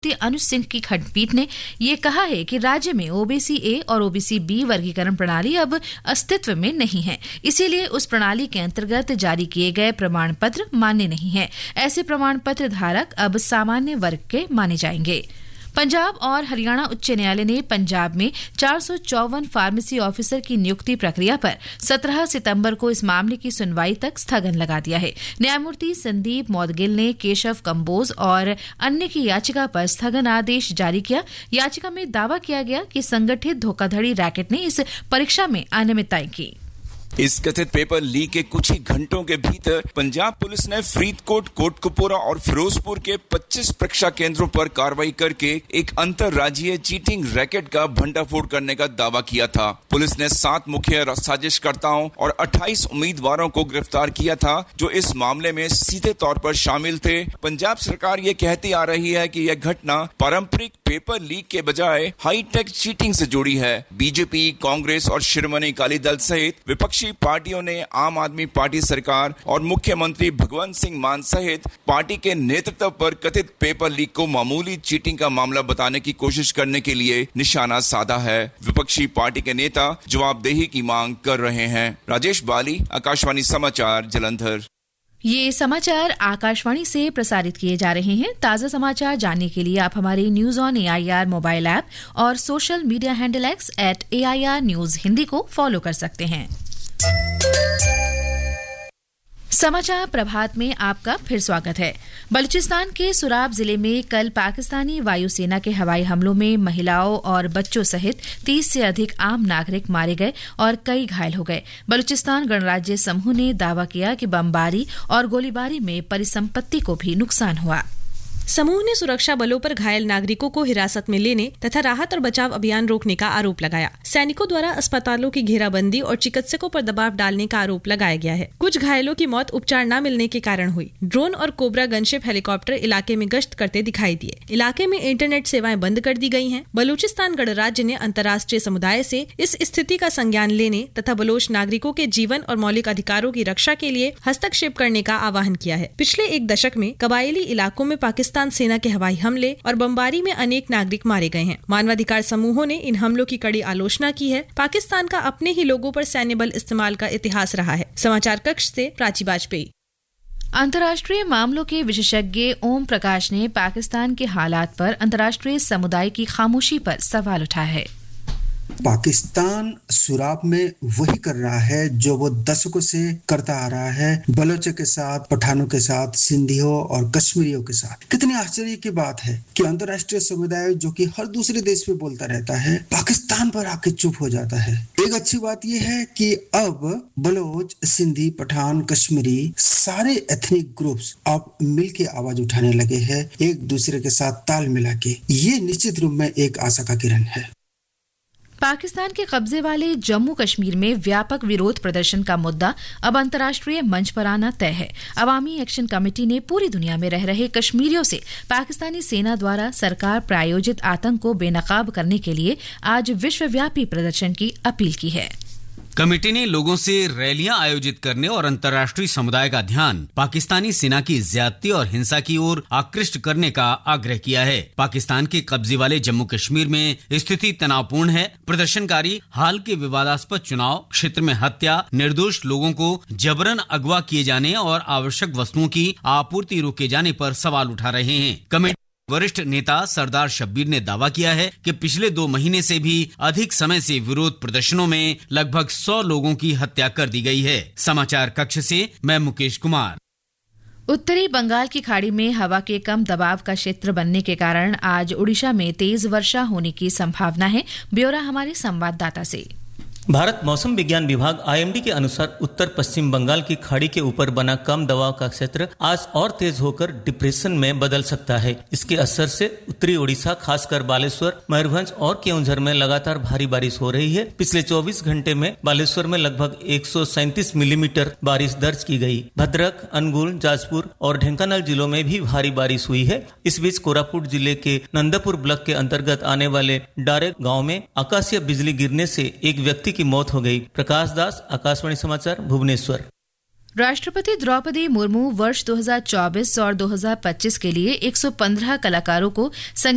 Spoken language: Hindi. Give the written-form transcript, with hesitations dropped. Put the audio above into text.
अनुज सिंह की खंडपीठ ने ये कहा है कि राज्य में ओबीसी ए और ओबीसी बी वर्गीकरण प्रणाली अब अस्तित्व में नहीं है, इसीलिए उस प्रणाली के अंतर्गत जारी किए गए प्रमाण पत्र मान्य नहीं है। ऐसे प्रमाण पत्र धारक अब सामान्य वर्ग के माने जाएंगे। पंजाब और हरियाणा उच्च न्यायालय ने पंजाब में 454 फार्मेसी ऑफिसर की नियुक्ति प्रक्रिया पर 17 सितंबर को इस मामले की सुनवाई तक स्थगन लगा दिया है। न्यायमूर्ति संदीप मौदगिल ने केशव कंबोज और अन्य की याचिका पर स्थगन आदेश जारी किया। याचिका में दावा किया गया कि संगठित धोखाधड़ी रैकेट ने इस परीक्षा में अनियमितताएं की। इस कथित पेपर लीक के कुछ ही घंटों के भीतर पंजाब पुलिस ने फरीदकोट, कोटकपुरा और फिरोजपुर के 25 परीक्षा केंद्रों पर कार्रवाई करके एक अंतरराज्यीय चीटिंग रैकेट का भंडाफोड़ करने का दावा किया था। पुलिस ने 7 मुख्य साजिशकर्ताओं और 28 उम्मीदवारों को गिरफ्तार किया था जो इस मामले में सीधे तौर पर शामिल थे। पंजाब सरकार ये कहती आ रही है कि यह घटना पारंपरिक पेपर लीक के बजाय हाईटेक चीटिंग से जुड़ी है। बीजेपी, कांग्रेस और शिरोमणि अकाली दल सहित विपक्षी पार्टियों ने आम आदमी पार्टी सरकार और मुख्यमंत्री भगवंत सिंह मान सहित पार्टी के नेतृत्व पर कथित पेपर लीक को मामूली चीटिंग का मामला बताने की कोशिश करने के लिए निशाना साधा है। विपक्षी पार्टी के नेता जवाबदेही की मांग कर रहे हैं। राजेश बाली, आकाशवाणी समाचार, जालंधर। ये समाचार आकाशवाणी से प्रसारित किए जा रहे हैं। ताज़ा समाचार जानने के लिए आप हमारे news on AIR mobile app और social media handle X @AIR News Hindi को फॉलो कर सकते हैं। समाचार प्रभात में आपका फिर स्वागत है। बलूचिस्तान के सुराब जिले में कल पाकिस्तानी वायुसेना के हवाई हमलों में महिलाओं और बच्चों सहित 30 से अधिक आम नागरिक मारे गए और कई घायल हो गए। बलूचिस्तान गणराज्य समूह ने दावा किया कि बमबारी और गोलीबारी में परिसंपत्ति को भी नुकसान हुआ। समूह ने सुरक्षा बलों पर घायल नागरिकों को हिरासत में लेने तथा राहत और बचाव अभियान रोकने का आरोप लगाया। सैनिकों द्वारा अस्पतालों की घेराबंदी और चिकित्सकों पर दबाव डालने का आरोप लगाया गया है। कुछ घायलों की मौत उपचार न मिलने के कारण हुई। ड्रोन और कोबरा गनशिप हेलीकॉप्टर इलाके में गश्त करते दिखाई दिए। इलाके में इंटरनेट सेवाएं बंद कर दी गई हैं। बलूचिस्तान गणराज्य ने अंतर्राष्ट्रीय समुदाय से इस स्थिति का संज्ञान लेने तथा बलोच नागरिकों के जीवन और मौलिक अधिकारों की रक्षा के लिए हस्तक्षेप करने का आह्वान किया है। पिछले एक दशक में कबायली इलाकों में पाकिस्तान सेना के हवाई हमले और बमबारी में अनेक नागरिक मारे गए हैं। मानवाधिकार समूहों ने इन हमलों की कड़ी आलोचना की है। पाकिस्तान का अपने ही लोगों पर सैन्य बल इस्तेमाल का इतिहास रहा है। समाचार कक्ष से प्राची वाजपेयी। अंतर्राष्ट्रीय मामलों के विशेषज्ञ ओम प्रकाश ने पाकिस्तान के हालात पर अंतर्राष्ट्रीय समुदाय की खामोशी पर सवाल उठाया है। पाकिस्तान सुराब में वही कर रहा है जो वो दशकों से करता आ रहा है, बलोचों के साथ, पठानों के साथ, सिंधियों और कश्मीरियों के साथ। कितनी आश्चर्य की बात है कि अंतर्राष्ट्रीय समुदाय जो कि हर दूसरे देश में बोलता रहता है, पाकिस्तान पर आके चुप हो जाता है। एक अच्छी बात यह है कि अब बलोच, सिंधी, पठान, कश्मीरी सारे एथनिक ग्रुप्स अब मिलके आवाज उठाने लगे हैं, एक दूसरे के साथ ताल मिला के। ये निश्चित रूप में एक आशा का किरण है। पाकिस्तान के कब्जे वाले जम्मू कश्मीर में व्यापक विरोध प्रदर्शन का मुद्दा अब अंतर्राष्ट्रीय मंच पर आना तय है। अवामी एक्शन कमेटी ने पूरी दुनिया में रह रहे कश्मीरियों से पाकिस्तानी सेना द्वारा सरकार प्रायोजित आतंक को बेनकाब करने के लिए आज विश्वव्यापी प्रदर्शन की अपील की है। कमेटी ने लोगों से रैलियां आयोजित करने और अंतर्राष्ट्रीय समुदाय का ध्यान पाकिस्तानी सेना की ज्यादती और हिंसा की ओर आकृष्ट करने का आग्रह किया है। पाकिस्तान के कब्जे वाले जम्मू कश्मीर में स्थिति तनावपूर्ण है। प्रदर्शनकारी हाल के विवादास्पद चुनाव क्षेत्र में हत्या, निर्दोष लोगों को जबरन अगवा किए जाने और आवश्यक वस्तुओं की आपूर्ति रोके जाने पर सवाल उठा रहे हैं। कमेटी वरिष्ठ नेता सरदार शब्बीर ने दावा किया है कि पिछले 2 महीने से भी अधिक समय से विरोध प्रदर्शनों में लगभग 100 लोगों की हत्या कर दी गई है। समाचार कक्ष से मैं मुकेश कुमार। उत्तरी बंगाल की खाड़ी में हवा के कम दबाव का क्षेत्र बनने के कारण आज ओडिशा में तेज वर्षा होने की संभावना है। ब्यौरा हमारे संवाददाता से। भारत मौसम विज्ञान विभाग IMD के अनुसार उत्तर पश्चिम बंगाल की खाड़ी के ऊपर बना कम दबाव का क्षेत्र आज और तेज होकर डिप्रेशन में बदल सकता है। इसके असर से उत्तरी ओडिशा, खासकर बालेश्वर, मयूरभंज और केओंझर में लगातार भारी बारिश हो रही है। पिछले 24 घंटे में बालेश्वर में लगभग 137 मिलीमीटर बारिश दर्ज की गई। भद्रक, अनुगुल, जाजपुर और ढेंकानाल जिलों में भी भारी बारिश हुई है। इस बीच कोरापुट जिले के नंदपुर ब्लॉक के अंतर्गत आने वाले डारे गाँव में आकाशीय बिजली गिरने से एक व्यक्ति की मौत हो गई। प्रकाश दास, आकाशवाणी समाचार, भुवनेश्वर। राष्ट्रपति द्रौपदी मुर्मू वर्ष 2024 और 2025 के लिए 115 कलाकारों को